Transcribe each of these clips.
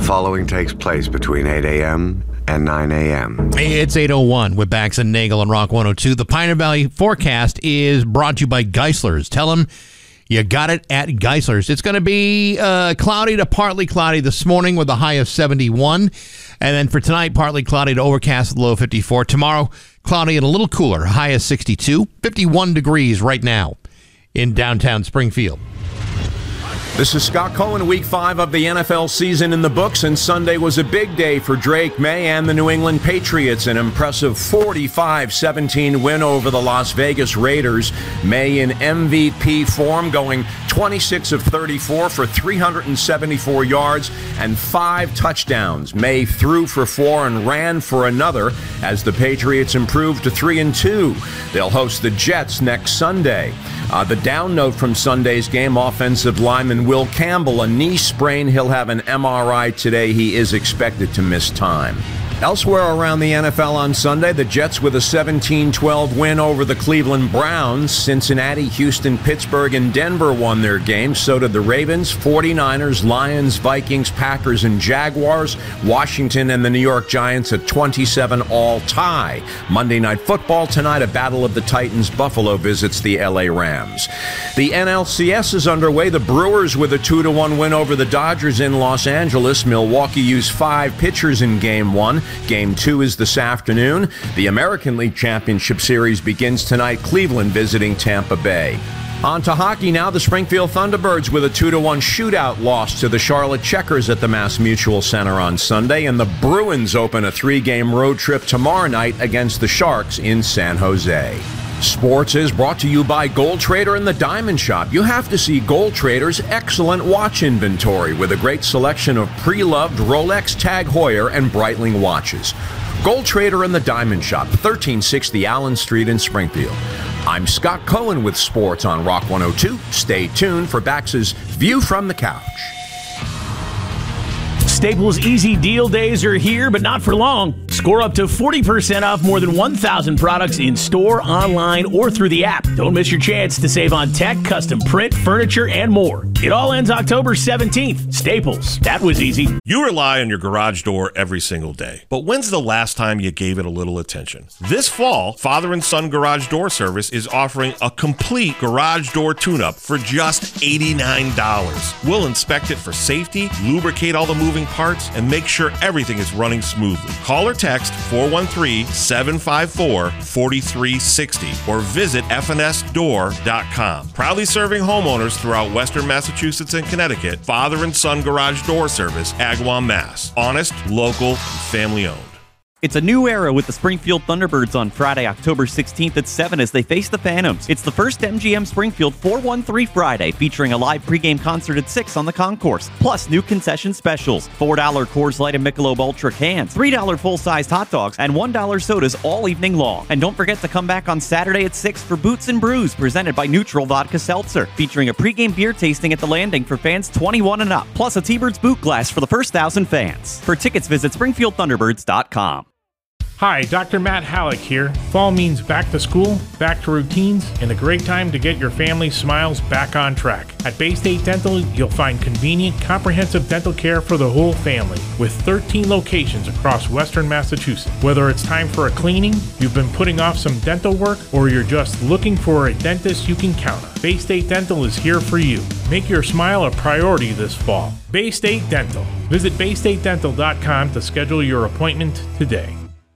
following takes place between 8 a.m. and 9 a.m. It's 8:01 with Bax and Nagel on Rock 102. The Pioneer Valley forecast is brought to you by Geisler's. Tell them you got it at Geisler's. It's going to be cloudy to partly cloudy this morning with a high of 71. And then for tonight, partly cloudy to overcast with a low of 54. Tomorrow, cloudy and a little cooler, high of 62. 51 degrees right now in downtown Springfield. This is Scott Cohen. Week 5 of the NFL season in the books, and Sunday was a big day for Drake May and the New England Patriots. An impressive 45-17 win over the Las Vegas Raiders. May in MVP form, going 26 of 34 for 374 yards and 5 touchdowns. May threw for 4 and ran for another as the Patriots improved to 3-2. They'll host the Jets next Sunday. The down note from Sunday's game, offensive lineman Will Campbell, a knee sprain. He'll have an MRI today. He is expected to miss time. Elsewhere around the NFL on Sunday, the Jets with a 17-12 win over the Cleveland Browns. Cincinnati, Houston, Pittsburgh, and Denver won their games. So did the Ravens, 49ers, Lions, Vikings, Packers, and Jaguars. Washington and the New York Giants a 27 all tie. Monday Night Football tonight, a battle of the Titans. Buffalo visits the LA Rams. The NLCS is underway. The Brewers with a 2-1 win over the Dodgers in Los Angeles. Milwaukee used 5 pitchers in Game 1. Game 2 is this afternoon. The American League Championship Series begins tonight. Cleveland visiting Tampa Bay. On to hockey now. The Springfield Thunderbirds with a 2-1 shootout loss to the Charlotte Checkers at the Mass Mutual Center on Sunday. And the Bruins open a 3-game road trip tomorrow night against the Sharks in San Jose. Sports is brought to you by Gold Trader and the Diamond Shop. You have to see Gold Trader's excellent watch inventory with a great selection of pre-loved Rolex, Tag Heuer, and Breitling watches. Gold Trader and the Diamond Shop, 1360 Allen Street in Springfield. I'm Scott Cohen with Sports on Rock 102. Stay tuned for Bax's View from the Couch. Staples Easy Deal Days are here, but not for long. Score up to 40% off more than 1,000 products in store, online, or through the app. Don't miss your chance to save on tech, custom print, furniture, and more. It all ends October 17th. Staples. That was easy. You rely on your garage door every single day, but when's the last time you gave it a little attention? This fall, Father and Son Garage Door Service is offering a complete garage door tune-up for just $89. We'll inspect it for safety, lubricate all the moving parts, and make sure everything is running smoothly. Call or text 413-754-4360 or visit fnsdoor.com. Proudly serving homeowners throughout Western Massachusetts and Connecticut, Father and Son Garage Door Service, Agawam, Mass. Honest, local, and family owned. It's a new era with the Springfield Thunderbirds on Friday, October 16th at 7 as they face the Phantoms. It's the first MGM Springfield 413 Friday, featuring a live pregame concert at 6 on the concourse, plus new concession specials, $4 Coors Light and Michelob Ultra cans, $3 full-sized hot dogs, and $1 sodas all evening long. And don't forget to come back on Saturday at 6 for Boots and Brews, presented by Neutral Vodka Seltzer, featuring a pregame beer tasting at the Landing for fans 21 and up, plus a T-Birds boot glass for the first 1,000 fans. For tickets, visit SpringfieldThunderbirds.com. Hi, Dr. Matt Halleck here. Fall means back to school, back to routines, and a great time to get your family's smiles back on track. At Bay State Dental, you'll find convenient, comprehensive dental care for the whole family, with 13 locations across Western Massachusetts. Whether it's time for a cleaning, you've been putting off some dental work, or you're just looking for a dentist you can count on, Bay State Dental is here for you. Make your smile a priority this fall. Bay State Dental. Visit baystatedental.com to schedule your appointment today.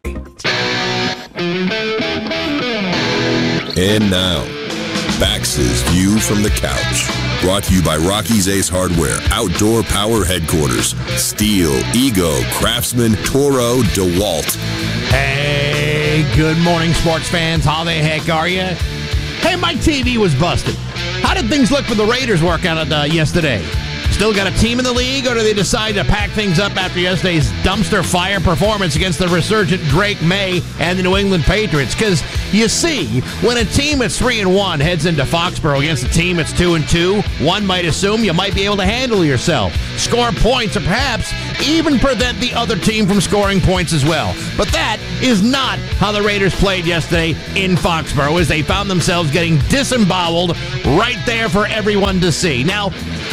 And now, Bax's View from the Couch. Brought to you by Rocky's Ace Hardware, Outdoor Power Headquarters, Steel, Ego, Craftsman, Toro, DeWalt. Hey, good morning, sports fans. How the heck are you? Hey, my TV was busted. How did things look for the Raiders workout yesterday? Still got a team in the league, or do they decide to pack things up after yesterday's dumpster fire performance against the resurgent Drake May and the New England Patriots? Because you see, when a team that's 3-1 heads into Foxborough against a team that's 2-2, one might assume you might be able to handle yourself, score points, or perhaps even prevent the other team from scoring points as well. But that is not how the Raiders played yesterday in Foxborough, as they found themselves getting disemboweled right there for everyone to see. Now,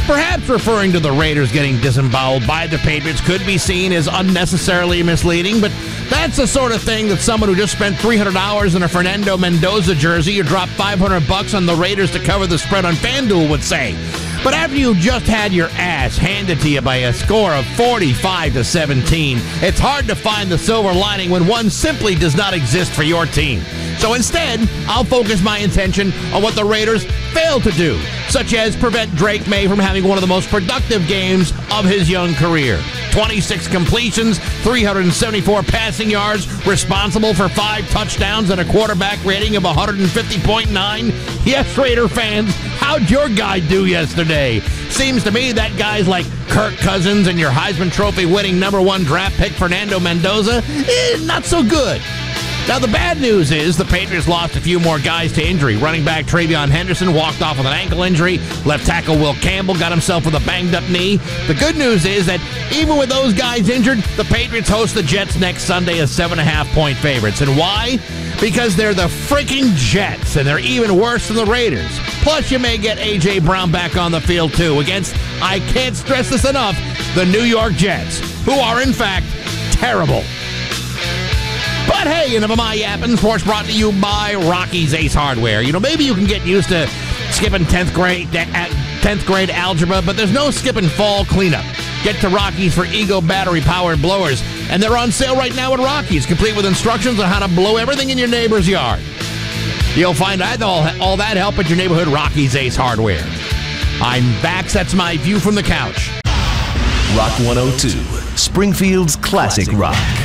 Perhaps referring to the Raiders getting disemboweled by the Patriots could be seen as unnecessarily misleading, but that's the sort of thing that someone who just spent $300 in a Fernando Mendoza jersey or dropped $500 on the Raiders to cover the spread on FanDuel would say. But after you just had your ass handed to you by a score of 45-17, it's hard to find the silver lining when one simply does not exist for your team. So instead, I'll focus my attention on what the Raiders failed to do, such as prevent Drake May from having one of the most productive games of his young career. 26 completions, 374 passing yards, responsible for 5 touchdowns and a quarterback rating of 150.9. Yes, Raider fans, how'd your guy do yesterday? Seems to me that guy's like Kirk Cousins and your Heisman Trophy winning #1 draft pick Fernando Mendoza, not so good. Now, the bad news is the Patriots lost a few more guys to injury. Running back Travion Henderson walked off with an ankle injury. Left tackle Will Campbell got himself with a banged-up knee. The good news is that even with those guys injured, the Patriots host the Jets next Sunday as 7.5-point favorites. And why? Because they're the freaking Jets, and they're even worse than the Raiders. Plus, you may get A.J. Brown back on the field, too, against, I can't stress this enough, the New York Jets, who are, in fact, terrible. But hey, enough of my yapping. Sports brought to you by Rocky's Ace Hardware. You know, maybe you can get used to skipping 10th grade algebra, but there's no skipping fall cleanup. Get to Rocky's for Ego battery-powered blowers, and they're on sale right now at Rocky's, complete with instructions on how to blow everything in your neighbor's yard. You'll find all that help at your neighborhood Rocky's Ace Hardware. I'm Bax. That's my view from the couch. Rock 102, Springfield's classic rock.